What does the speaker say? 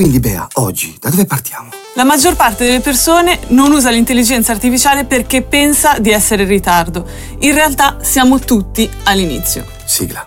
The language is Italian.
Quindi Bea, oggi da dove partiamo? La maggior parte delle persone non usa l'intelligenza artificiale perché pensa di essere in ritardo. In realtà siamo tutti all'inizio. Sigla.